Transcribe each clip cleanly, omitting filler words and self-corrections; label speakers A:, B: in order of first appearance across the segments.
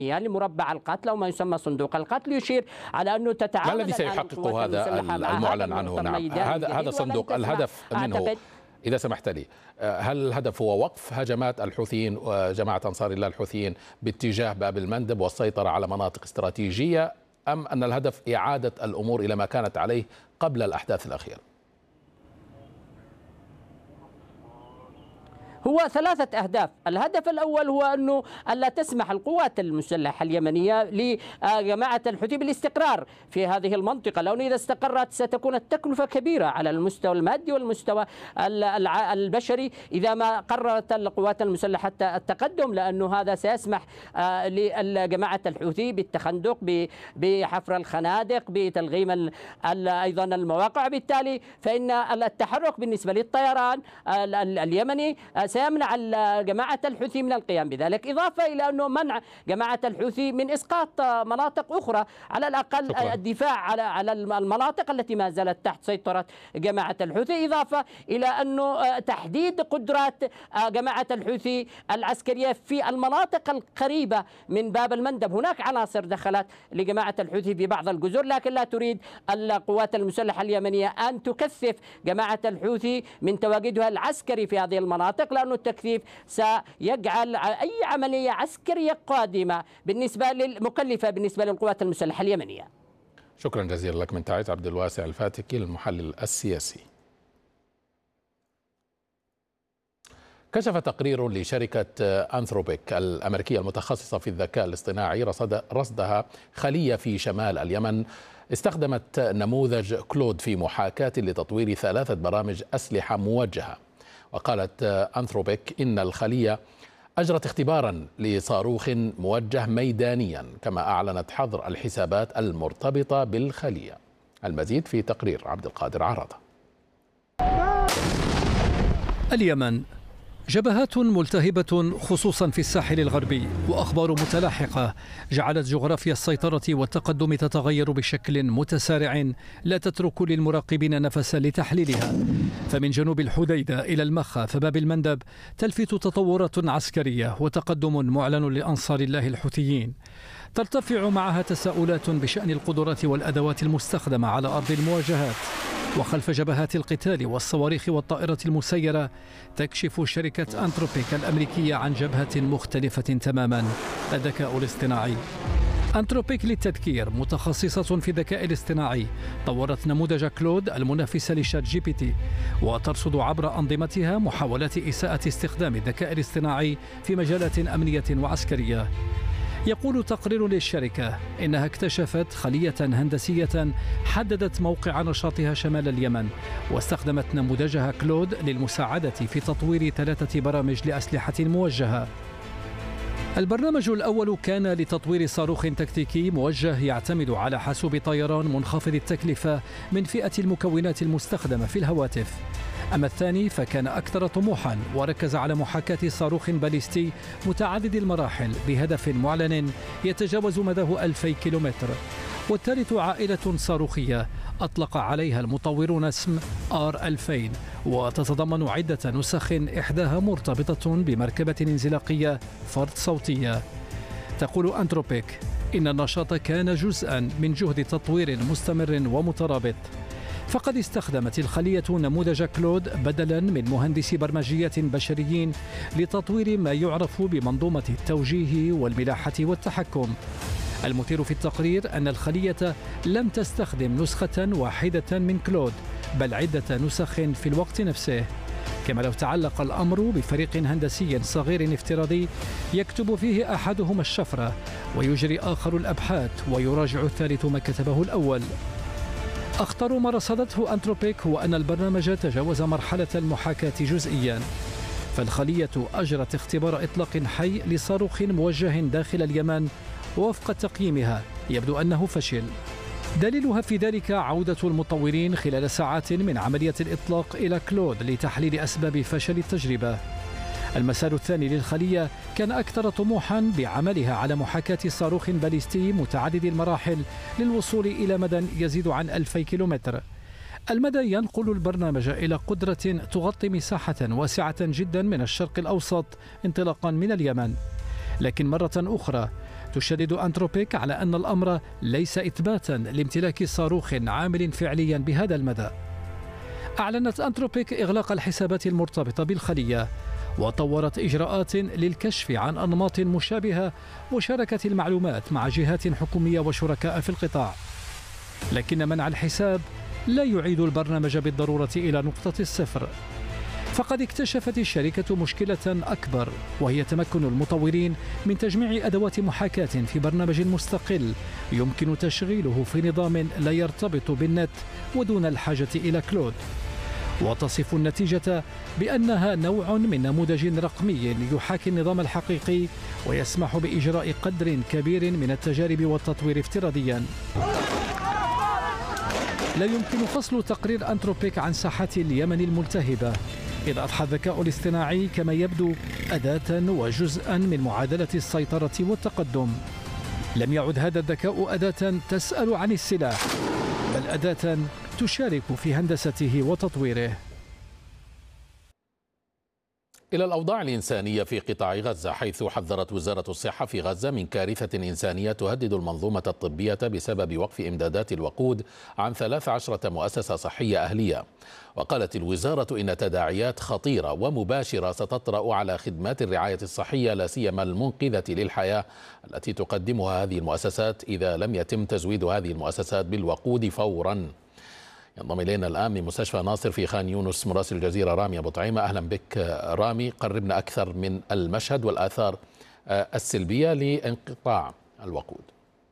A: يعني مربع القتل أو ما يسمى صندوق القتل، يشير على أنه تتعامل.
B: ما الذي سيحقق هذا المعلن عنه؟ نعم، هذا الصندوق الهدف منه إذا سمحت لي، هل الهدف هو وقف هجمات الحوثيين وجماعة أنصار الله الحوثيين باتجاه باب المندب والسيطرة على مناطق استراتيجية، أم أن الهدف إعادة الأمور إلى ما كانت عليه قبل الأحداث الأخيرة؟
A: هو 3 أهداف. الهدف الأول هو أنه ألا تسمح القوات المسلحة اليمنية لجماعة الحوثي بالاستقرار في هذه المنطقة، لأنه إذا استقرت ستكون التكلفة كبيرة على المستوى المادي والمستوى البشري إذا ما قررت القوات المسلحة التقدم، لأنه هذا سيسمح لجماعة الحوثي بالتخندق، بحفر الخنادق، بتلغيم أيضا المواقع. بالتالي فإن التحرك بالنسبة للطيران اليمني سيمنع جماعة الحوثي من القيام بذلك، إضافة إلى أنه منع جماعة الحوثي من إسقاط مناطق أخرى، على الأقل الدفاع على المناطق التي ما زالت تحت سيطرة جماعة الحوثي، إضافة إلى أنه تحديد قدرات جماعة الحوثي العسكرية في المناطق القريبة من باب المندب. هناك عناصر دخلت لجماعة الحوثي في بعض الجزر، لكن لا تريد القوات المسلحة اليمنية أن تكثف جماعة الحوثي من تواجدها العسكري في هذه المناطق، لأن التكثيف سيجعل أي عملية عسكرية قادمة مكلفة بالنسبة للقوات المسلحة اليمنية.
B: شكرا جزيلا لك من تعز عبد الواسع الفاتكي المحلل السياسي. كشف تقرير لشركة أنثروبيك الأمريكية المتخصصة في الذكاء الاصطناعي رصدها خلية في شمال اليمن استخدمت نموذج كلود في محاكاة لتطوير 3 برامج أسلحة موجهة. وقالت أنثروبيك إن الخلية أجرت اختبارا لصاروخ موجه ميدانيا، كما أعلنت حظر الحسابات المرتبطة بالخلية. المزيد في تقرير عبد القادر عرضة.
C: اليمن جبهات ملتهبة خصوصا في الساحل الغربي، وأخبار متلاحقة جعلت جغرافيا السيطرة والتقدم تتغير بشكل متسارع لا تترك للمراقبين نفسا لتحليلها. فمن جنوب الحديدة إلى المخا فباب المندب تلفت تطورات عسكرية وتقدم معلن لأنصار الله الحوثيين، ترتفع معها تساؤلات بشأن القدرات والأدوات المستخدمة على أرض المواجهات. وخلف جبهات القتال والصواريخ والطائرة المسيرة تكشف شركة أنثروبيك الأمريكية عن جبهة مختلفة تماما، الذكاء الاصطناعي. أنثروبيك للتذكير متخصصة في الذكاء الاصطناعي، طورت نموذج كلود المنافس لشات جي بي تي، وترصد عبر أنظمتها محاولات إساءة استخدام الذكاء الاصطناعي في مجالات أمنية وعسكرية. يقول تقرير للشركة إنها اكتشفت خلية هندسية حددت موقع نشاطها شمال اليمن، واستخدمت نموذجها كلود للمساعدة في تطوير 3 برامج لأسلحة موجهة. البرنامج الأول كان لتطوير صاروخ تكتيكي موجه يعتمد على حاسوب طيران منخفض التكلفة من فئة المكونات المستخدمة في الهواتف. أما الثاني فكان أكثر طموحا وركز على محاكاة صاروخ باليستي متعدد المراحل بهدف معلن يتجاوز مداه 2000 كيلومتر. والثالث عائلة صاروخية أطلق عليها المطورون اسم R2000، وتتضمن عدة نسخ إحداها مرتبطة بمركبة انزلاقية فرد صوتية. تقول أنثروبيك إن النشاط كان جزءا من جهد تطوير مستمر ومترابط، فقد استخدمت الخلية نموذج كلود بدلا من مهندسي برمجيات بشريين لتطوير ما يعرف بمنظومة التوجيه والملاحة والتحكم. المثير في التقرير أن الخلية لم تستخدم نسخة واحدة من كلود، بل عدة نسخ في الوقت نفسه، كما لو تعلق الأمر بفريق هندسي صغير افتراضي يكتب فيه أحدهم الشفرة ويجري آخر الأبحاث ويراجع الثالث ما كتبه الأول. أخطر ما رصدته أنثروبيك هو أن البرنامج تجاوز مرحلة المحاكاة جزئيا، فالخلية أجرت اختبار إطلاق حي لصاروخ موجه داخل اليمن، ووفق تقييمها يبدو أنه فشل. دليلها في ذلك عودة المطورين خلال ساعات من عملية الإطلاق إلى كلود لتحليل أسباب فشل التجربة. المسار الثاني للخلية كان أكثر طموحا بعملها على محاكاة صاروخ باليستي متعدد المراحل للوصول إلى مدى يزيد عن 2000 كيلومتر. المدى ينقل البرنامج إلى قدرة تغطي مساحة واسعة جدا من الشرق الأوسط انطلاقا من اليمن. لكن مرة أخرى تشدد أنتروبيك على أن الأمر ليس إثباتا لامتلاك صاروخ عامل فعليا بهذا المدى. أعلنت أنتروبيك إغلاق الحسابات المرتبطة بالخلية، وطورت إجراءات للكشف عن أنماط مشابهة وشاركة المعلومات مع جهات حكومية وشركاء في القطاع. لكن منع الحساب لا يعيد البرنامج بالضرورة إلى نقطة الصفر، فقد اكتشفت الشركة مشكلة أكبر، وهي تمكن المطورين من تجميع أدوات محاكاة في برنامج مستقل يمكن تشغيله في نظام لا يرتبط بالنت ودون الحاجة إلى كلود. وتصف النتيجة بأنها نوع من نموذج رقمي يحاكي النظام الحقيقي ويسمح بإجراء قدر كبير من التجارب والتطوير افتراضيا. لا يمكن فصل تقرير أنتروبيك عن ساحات اليمن الملتهبة، إذ أضحى الذكاء الاصطناعي كما يبدو أداة وجزءا من معادلة السيطرة والتقدم. لم يعد هذا الذكاء أداة تسأل عن السلاح، بل أداة تشارك في هندسته وتطويره.
B: إلى الأوضاع الإنسانية في قطاع غزة، حيث حذرت وزارة الصحة في غزة من كارثة إنسانية تهدد المنظومة الطبية بسبب وقف إمدادات الوقود عن 13 مؤسسة صحية أهلية. وقالت الوزارة إن تداعيات خطيرة ومباشرة ستطرأ على خدمات الرعاية الصحية، لا سيما المنقذة للحياة التي تقدمها هذه المؤسسات، إذا لم يتم تزويد هذه المؤسسات بالوقود فورا. ينضم إلينا الآن من مستشفى ناصر في خان يونس مراسل الجزيرة رامي أبو طعيمة. أهلا بك رامي، قربنا أكثر من المشهد والآثار السلبية لانقطاع الوقود.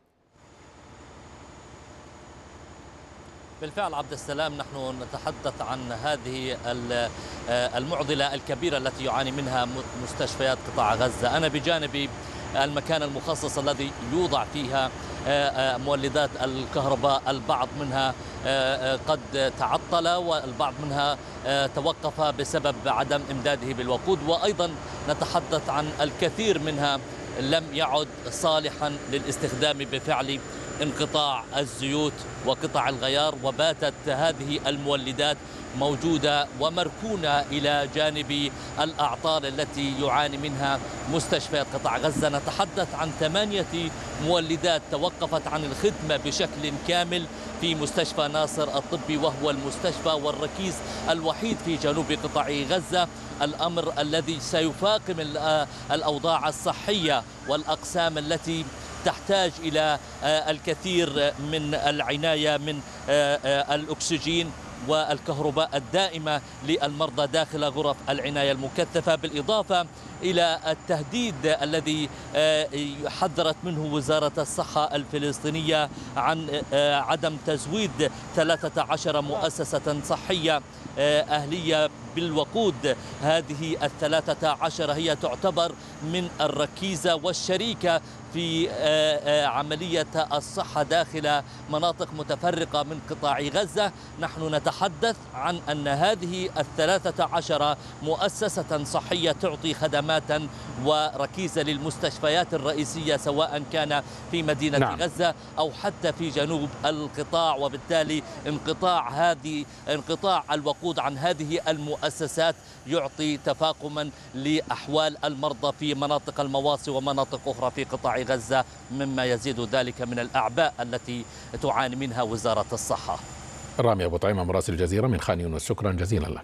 D: بالفعل عبد السلام، نحن نتحدث عن هذه المعضلة الكبيرة التي يعاني منها مستشفيات قطاع غزة. أنا بجانبي المكان المخصص الذي يوضع فيها مولدات الكهرباء، البعض منها قد تعطل والبعض منها توقف بسبب عدم إمداده بالوقود، وأيضا نتحدث عن الكثير منها لم يعد صالحا للاستخدام بفعل انقطاع الزيوت وقطع الغيار، وباتت هذه المولدات موجودة ومركونة إلى جانب الأعطال التي يعاني منها مستشفيات قطاع غزة. نتحدث عن 8 مولدات توقفت عن الخدمة بشكل كامل في مستشفى ناصر الطبي، وهو المستشفى والركيز الوحيد في جنوب قطاع غزة، الأمر الذي سيفاقم الأوضاع الصحية والأقسام التي تحتاج إلى الكثير من العناية من الأكسجين والكهرباء الدائمة للمرضى داخل غرف العناية المكثفة، بالإضافة إلى التهديد الذي حذرت منه وزارة الصحة الفلسطينية عن عدم تزويد 13 مؤسسة صحية أهلية بالوقود. هذه 13 هي تعتبر من الركيزة والشريكة في عملية الصحة داخل مناطق متفرقة من قطاع غزة. نحن نتحدث عن أن هذه 13 مؤسسة صحية تعطي خدمات وركيزة للمستشفيات الرئيسية، سواء كان في مدينة غزة أو حتى في جنوب القطاع، وبالتالي انقطاع الوقود عن هذه المؤسسات يعطي تفاقما لأحوال المرضى في مناطق المواصي ومناطق أخرى في قطاع غزة، مما يزيد ذلك من الأعباء التي تعاني منها وزارة الصحة.
B: رامي أبو طعيمة مراسل الجزيرة من خان يونس، شكرا جزيلا لك.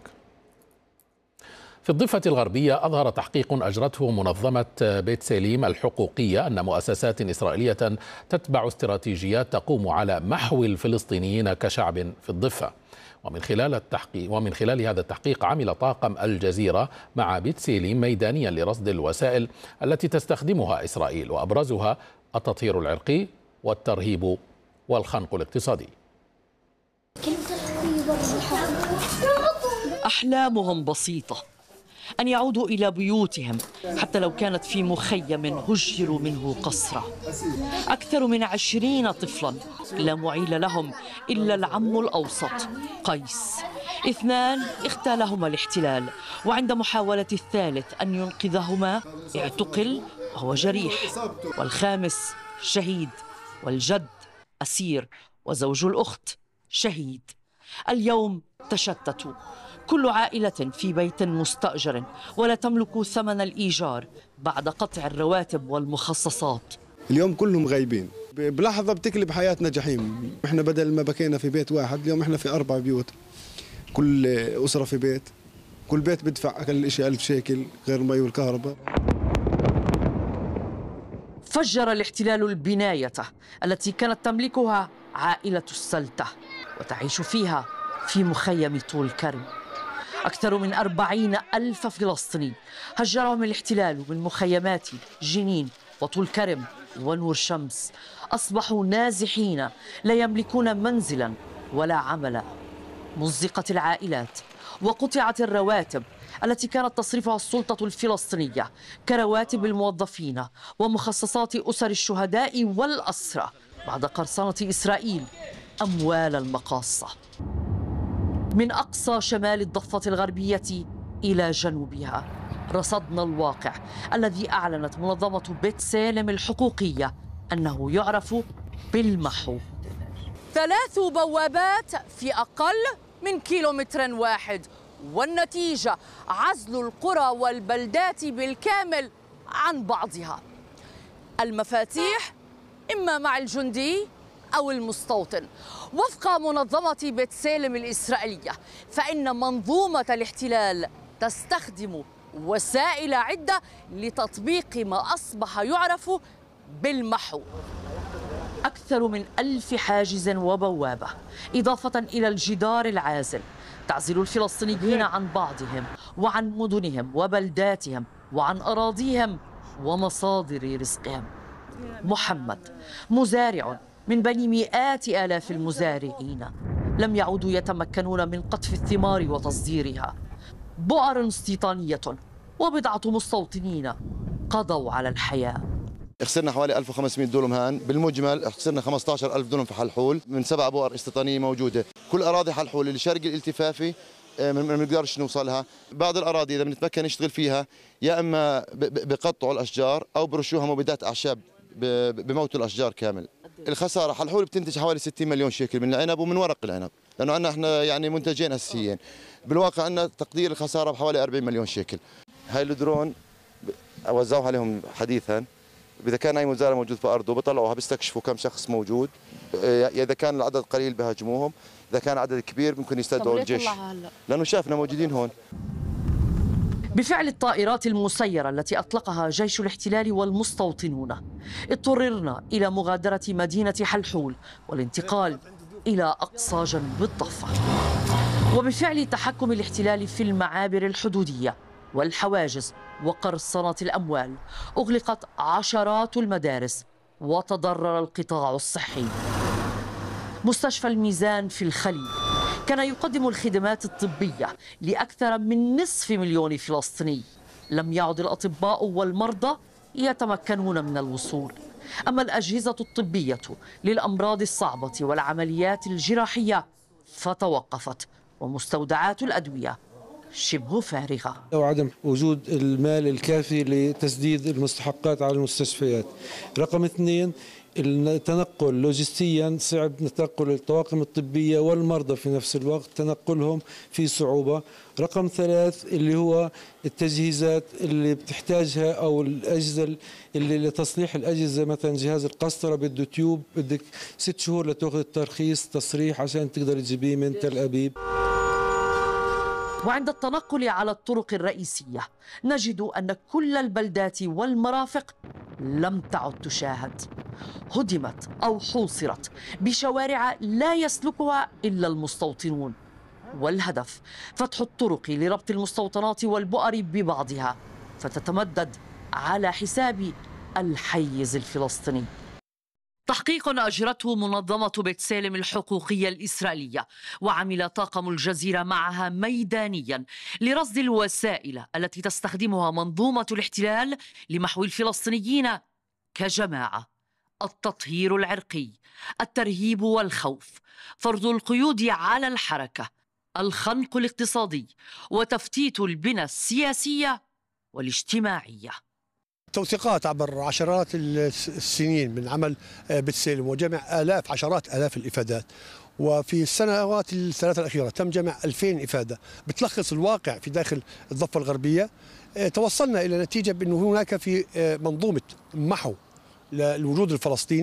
B: في الضفة الغربية أظهر تحقيق أجرته منظمة بيت سليم الحقوقية أن مؤسسات إسرائيلية تتبع استراتيجيات تقوم على محو الفلسطينيين كشعب في الضفة. ومن خلال هذا التحقيق عمل طاقم الجزيرة مع بيت سليم ميدانيا لرصد الوسائل التي تستخدمها إسرائيل، وأبرزها التطهير العرقي والترهيب والخنق الاقتصادي.
E: أحلامهم بسيطة، أن يعودوا إلى بيوتهم حتى لو كانت في مخيم هجروا منه قسرا. أكثر من 20 طفلا لا معيل لهم إلا العم الأوسط قيس. 2 اغتالهما الاحتلال، وعند محاولة الثالث أن ينقذهما اعتقل وهو جريح، والخامس شهيد، والجد أسير، وزوج الأخت شهيد. اليوم تشتتوا، كل عائلة في بيت مستأجر ولا تملك ثمن الإيجار بعد قطع الرواتب والمخصصات.
F: اليوم كلهم غايبين، بلحظة بتقلب حياتنا جحيم. احنا بدل ما بكينا في بيت واحد اليوم احنا في 4 بيوت، كل أسرة في بيت، كل بيت بدفع أقل شيء 1000 شيكل غير المي والكهرباء.
E: فجر الاحتلال البناية التي كانت تملكها عائلة السلتة وتعيش فيها في مخيم طول كرم. أكثر من 40,000 فلسطيني هجرهم الاحتلال من مخيمات جنين وطول كرم ونور شمس. أصبحوا نازحين لا يملكون منزلا ولا عملا. مزقت العائلات وقطعت الرواتب التي كانت تصرفها السلطة الفلسطينية كرواتب الموظفين ومخصصات أسر الشهداء والأسرى بعد قرصنة إسرائيل أموال المقاصة. من أقصى شمال الضفة الغربية إلى جنوبها رصدنا الواقع الذي أعلنت منظمة بيتسالم الحقوقية أنه يعرف بالمحو.
G: 3 بوابات في أقل من كيلومتر واحد، والنتيجة عزل القرى والبلدات بالكامل عن بعضها. المفاتيح إما مع الجندي أو المستوطن. وفق منظمة بيتسالم الإسرائيلية فإن منظومة الاحتلال تستخدم وسائل عدة لتطبيق ما أصبح يعرف بالمحو.
E: أكثر من 1000 حاجز وبوابة، إضافة إلى الجدار العازل تعزل الفلسطينيين عن بعضهم وعن مدنهم وبلداتهم وعن أراضيهم ومصادر رزقهم. محمد مزارع من بين مئات آلاف المزارعين لم يعودوا يتمكنون من قطف الثمار وتصديرها. بؤر استيطانية وبضعة مستوطنين قضوا على الحياة.
H: خسرنا حوالي 1500 دولم هان، بالمجمل خسرنا 15,000 دولم في حلحول من 7 بؤر استيطانية موجودة. كل أراضي حلحول اللي شرق الالتفافي ما بنقدرش نوصلها. بعض الأراضي إذا بنتمكن نشتغل فيها يا إما بقطعوا الأشجار أو برشوها مبيدات أعشاب بموت الأشجار كامل. الخسارة حلحول بتنتج حوالي 60 مليون شيكل من العنب ومن ورق العنب، لأنه عندنا احنا يعني منتجين أساسيين. بالواقع عندنا تقدير الخسارة بحوالي 40 مليون شيكل. هاي الدرون وزعوها عليهم حديثا، إذا كان أي مزارع موجود في أرضه بيطلعوها بيستكشفوا كم شخص موجود، إذا كان العدد قليل بهاجموهم، إذا كان عدد كبير ممكن يستدعوا الجيش، لأنه شافنا موجودين هون.
E: بفعل الطائرات المسيرة التي أطلقها جيش الاحتلال والمستوطنون اضطررنا إلى مغادرة مدينة حلحول والانتقال إلى أقصى جنوب الضفة. وبفعل تحكم الاحتلال في المعابر الحدودية والحواجز وقرصنة الأموال أغلقت عشرات المدارس وتضرر القطاع الصحي. مستشفى الميزان في الخليل كان يقدم الخدمات الطبية لأكثر من 500,000 فلسطيني. لم يعد الأطباء والمرضى يتمكنون من الوصول. أما الأجهزة الطبية للأمراض الصعبة والعمليات الجراحية فتوقفت، ومستودعات الأدوية شبه فارغة.
I: وعدم وجود المال الكافي لتسديد المستحقات على المستشفيات. رقم 2 التنقل لوجستيا صعب، نتنقل الطواقم الطبية والمرضى في نفس الوقت تنقلهم في صعوبة. رقم 3 اللي هو التجهيزات اللي بتحتاجها أو الأجهزة اللي لتصليح الأجهزة، مثلا جهاز القسطرة بده تيوب، بدك 6 شهور لتأخذ الترخيص تصريح عشان تقدر تجيبيه من تل أبيب.
E: وعند التنقل على الطرق الرئيسية نجد أن كل البلدات والمرافق لم تعد تشاهد، هدمت أو حوصرت بشوارع لا يسلكها إلا المستوطنون، والهدف فتح الطرق لربط المستوطنات والبؤر ببعضها فتتمدد على حساب الحيز الفلسطيني. تحقيق أجرته منظمة بيتسالم الحقوقية الإسرائيلية وعمل طاقم الجزيرة معها ميدانيا لرصد الوسائل التي تستخدمها منظومة الاحتلال لمحو الفلسطينيين كجماعة: التطهير العرقي، الترهيب والخوف، فرض القيود على الحركة، الخنق الاقتصادي، وتفتيت البنى السياسية والاجتماعية.
J: توثيقات عبر عشرات السنين من عمل بيتسالم وجمع عشرات آلاف الإفادات، وفي السنوات الثلاثة الأخيرة تم جمع 2000 إفادة بتلخص الواقع في داخل الضفة الغربية. توصلنا إلى نتيجة بأنه هناك في منظومة محو للوجود الفلسطيني.